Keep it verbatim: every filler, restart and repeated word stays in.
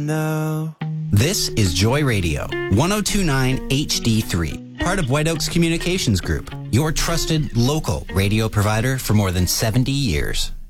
No. This is Joy Radio, one oh two point nine H D three, part of White Oaks Communications Group, your trusted local radio provider for more than seventy years.